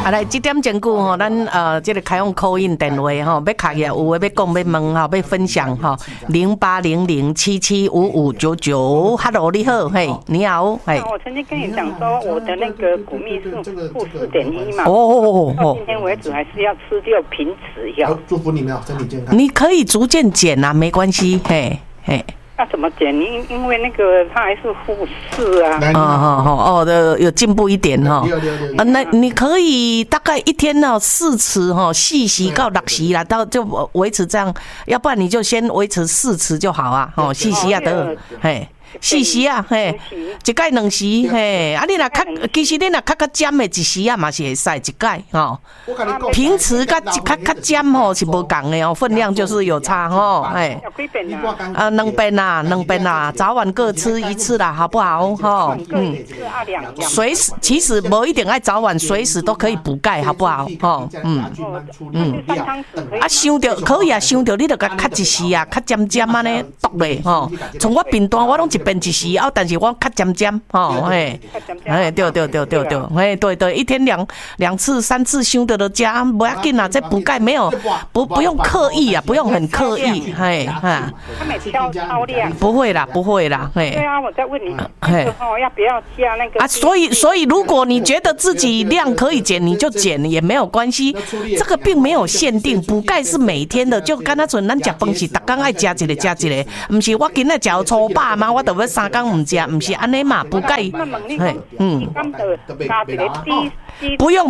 啊，来这点钟久吼，咱这个开放 call in 电话吼，要卡起来有话要讲要问吼，要分享吼，0800775599，Hello， 你好，嘿，你好，嘿。 我曾经跟你讲说，我的那个骨密是负4.1嘛。到今天为止还是要吃掉平齿药。 祝福你们身体健康。 你可以逐渐减啊，没关系，嘿，嘿。 那怎么减？因为那个它还是负4啊。 有进步一点哈。那你可以大概一天呢4次哈，细洗到6次啦，到就维持这样，要不然你就先维持4次就好啊，哦，细洗啊得，嘿。4时啊，嘿，一盖2时，嘿，啊，你若较，其实你若较尖的1时啊嘛是会使一盖吼。平时较尖吼是无共的哦，分量就是有差吼，嘿。2遍啦，早晚各吃1次啦，好不好？吼，随时其实无一定爱早晚，随时都可以补钙，好不好？吼，啊，想到可以啊，想到你就甲较1时啊，较尖安尼剁咧吼。从我便当我拢1遍1时啊，但是我较尖吼，嘿，哎，对，哎，对，一天2次3次想到就加，不要紧啊，这补钙没有不用刻意啊，不用很刻意，嘿哈。 他每超量。 不会啦，嘿。 对啊，我在问你，要不要加那个？ 啊，所以如果你觉得自己量可以减，你就减也没有关系，这个并没有限定，补钙是每天的，就敢若像咱食饭是逐工爱食一个，不是我今仔食粗饱嘛，我就要3工唔食，唔是安尼嘛，补钙，嘿，不用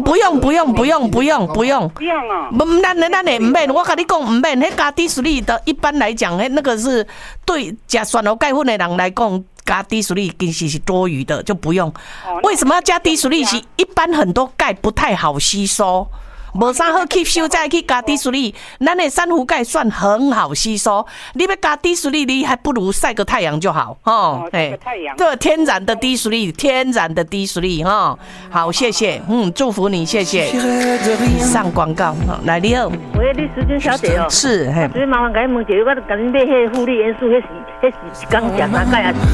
啊！咱的唔免，我跟你讲唔免，迄加低水力的，一般来讲，那个是对食酸油钙粉的人来讲，加低水力其实是多余的，就不用。为什么要加低水力？是一般很多钙不太好吸收。无啥好吸收，再去加低水力，咱的珊瑚钙算很好吸收。你要加低水力，你还不如晒个太阳就好哦。 晒个太阳， 对，天然的低水力哈。好，谢谢，祝福你，谢谢。上广告，来你好。 喂，你时间小姐哦。 是，嘿。 所以麻烦甲你问一下，我甲你买迄个负离元素，迄是一工食3钙啊？